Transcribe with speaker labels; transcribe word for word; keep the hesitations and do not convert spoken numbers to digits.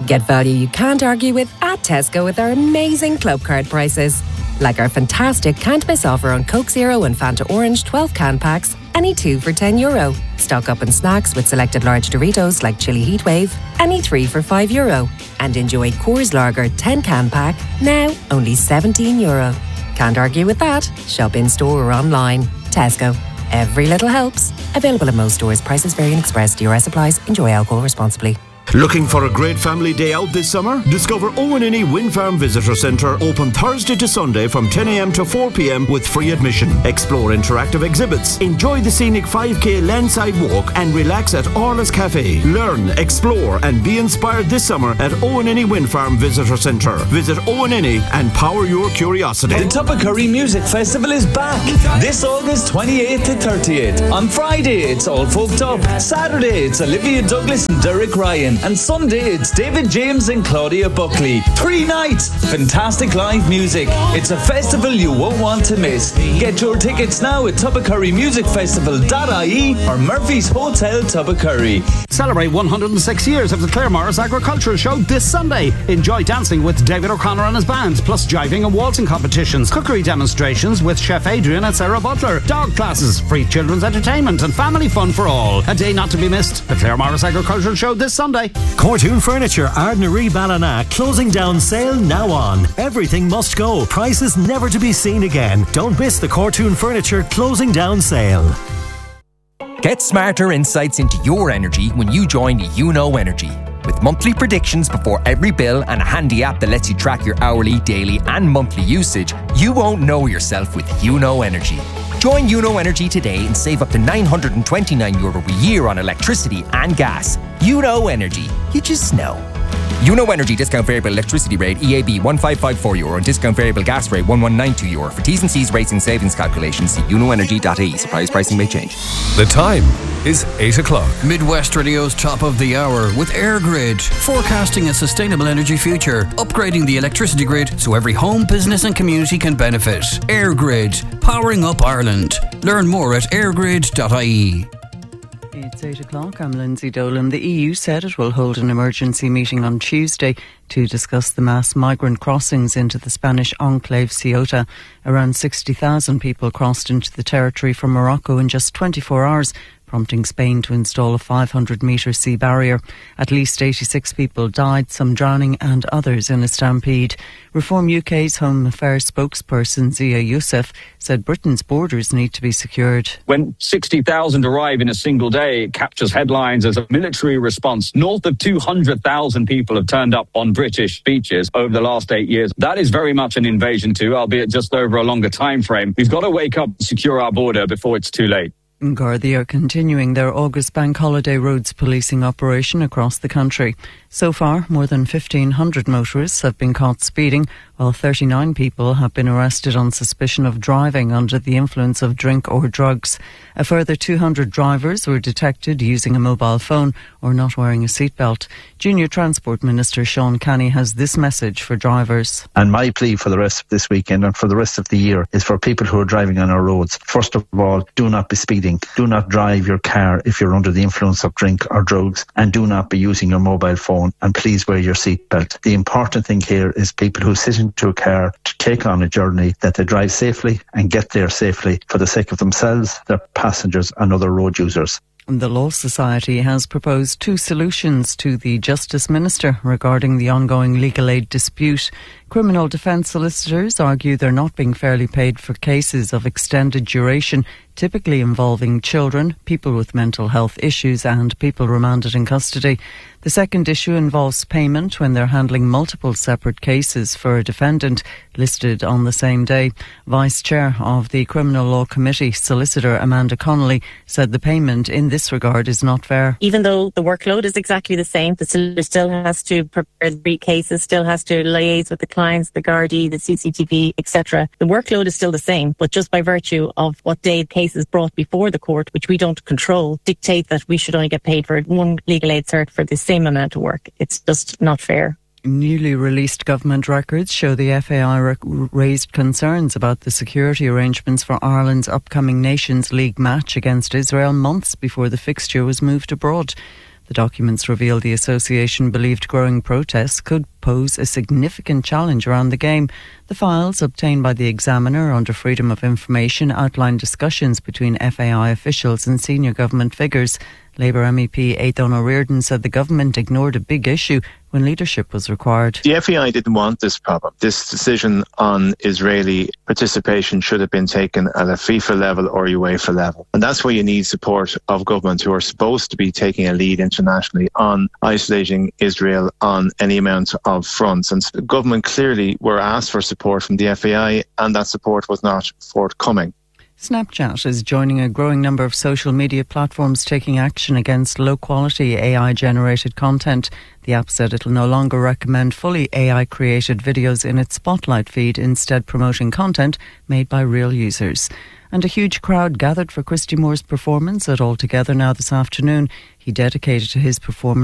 Speaker 1: Get value you can't argue with at Tesco with our amazing club card prices. Like our fantastic can't miss offer on Coke Zero and Fanta Orange twelve can packs, any two for ten euro. Stock up on snacks with selected large Doritos like Chili Heatwave, any three for five euro. And enjoy Coors Lager ten can pack, now only seventeen euro. Can't argue with that. Shop in store or online. Tesco. Every little helps. Available in most stores. Prices vary and express. D R S applies. Enjoy alcohol responsibly.
Speaker 2: Looking for a great family day out this summer? Discover Owen Innie Wind Farm Visitor Centre, open Thursday to Sunday from ten a m to four p m with free admission. Explore interactive exhibits, enjoy the scenic five k landside walk and relax at Orla's Cafe. Learn, explore and be inspired this summer at Owen Innie Wind Farm Visitor Centre. Visit Owen Innie and power your curiosity.
Speaker 3: The Tubbercurry Music Festival is back this August twenty-eighth to thirty-eighth. On Friday it's All Folked Up, Saturday it's Olivia Douglas and Derek Ryan, and Sunday it's David James and Claudia Buckley. Three nights, fantastic live music. It's a festival you won't want to miss. Get your tickets now at tubbercurry music festival dot I E or Murphy's Hotel Tubbercurry.
Speaker 4: Celebrate one hundred six years of the Clare Morris Agricultural Show this Sunday. Enjoy dancing with David O'Connor and his band, plus jiving and waltzing competitions, cookery demonstrations with Chef Adrian and Sarah Butler, dog classes, free children's entertainment and family fun for all. A day not to be missed. The Clare Morris Agricultural Show this Sunday.
Speaker 5: Cortoon Furniture, Ardnaree Ballina, closing down sale now on. Everything must go. Prices never to be seen again. Don't miss the Cortoon Furniture closing down sale.
Speaker 6: Get smarter insights into your energy when you join You Know Energy. With monthly predictions before every bill and a handy app that lets you track your hourly, daily and monthly usage, you won't know yourself with You Know Energy. Join You Know Energy today and save up to nine hundred twenty-nine euro a year on electricity and gas. You Know Energy. You just know. You Know Energy discount variable electricity rate E A B one five five four euro and discount variable gas rate one one nine two euro. For T's and C's rates and savings calculations, see you know energy dot I E. Suppliers pricing may change.
Speaker 7: The time is eight o'clock.
Speaker 8: Midwest Radio's top of the hour with EirGrid, forecasting a sustainable energy future, upgrading the electricity grid so every home, business and community can benefit. EirGrid, powering up Ireland. Learn more at air grid dot I E.
Speaker 9: It's eight o'clock. I'm Lindsay Dolan. The E U said it will hold an emergency meeting on Tuesday to discuss the mass migrant crossings into the Spanish enclave Ceuta. Around sixty thousand people crossed into the territory from Morocco in just twenty-four hours, prompting Spain to install a five hundred metre sea barrier. At least eighty-six people died, some drowning and others in a stampede. Reform U K's Home Affairs spokesperson Zia Youssef said Britain's borders need to be secured.
Speaker 10: When sixty thousand arrive in a single day, it captures headlines as a military response. North of two hundred thousand people have turned up on British beaches over the last eight years. That is very much an invasion too, albeit just over a longer time frame. We've got to wake up and secure our border before it's too late.
Speaker 9: Gardaí are continuing their August bank holiday roads policing operation across the country. So far, more than fifteen hundred motorists have been caught speeding, while thirty-nine people have been arrested on suspicion of driving under the influence of drink or drugs. A further two hundred drivers were detected using a mobile phone or not wearing a seatbelt. Junior Transport Minister Sean Canny has this message for drivers.
Speaker 11: And my plea for the rest of this weekend and for the rest of the year is for people who are driving on our roads. First of all, do not be speeding. Do not drive your car if you're under the influence of drink or drugs, and do not be using your mobile phone, and please wear your seatbelt. The important thing here is people who sit into a car to take on a journey, that they drive safely and get there safely for the sake of themselves, their passengers and other road users.
Speaker 9: The Law Society has proposed two solutions to the Justice Minister regarding the ongoing legal aid dispute. Criminal defence solicitors argue they're not being fairly paid for cases of extended duration, typically involving children, people with mental health issues and people remanded in custody. The second issue involves payment when they're handling multiple separate cases for a defendant listed on the same day. Vice Chair of the Criminal Law Committee, Solicitor Amanda Connolly, said the payment in this regard is not fair.
Speaker 12: Even though the workload is exactly the same, the solicitor still has to prepare the three cases, still has to liaise with the clients, the Gardaí, the C C T V, et cetera. The workload is still the same, but just by virtue of what day the case is brought before the court, which we don't control, dictate that we should only get paid for one legal aid cert for the same amount of work. It's just not fair.
Speaker 9: Newly released government records show the F A I rec- raised concerns about the security arrangements for Ireland's upcoming Nations League match against Israel months before the fixture was moved abroad. The documents reveal the association believed growing protests could pose a significant challenge around the game. The files, obtained by the Examiner under Freedom of Information, outline discussions between F A I officials and senior government figures. Labour M E P Aidan O'Riordan said the government ignored a big issue when leadership was required.
Speaker 13: The F A I didn't want this problem. This decision on Israeli participation should have been taken at a FIFA level or UEFA level. And that's where you need support of government, who are supposed to be taking a lead internationally on isolating Israel on any amount of fronts. And the government clearly were asked for support from the F A I, and that support was not forthcoming.
Speaker 9: Snapchat is joining a growing number of social media platforms taking action against low-quality A I-generated content. The app said it will no longer recommend fully A I-created videos in its Spotlight feed, instead promoting content made by real users. And a huge crowd gathered for Christy Moore's performance at All Together Now this afternoon. He dedicated his performance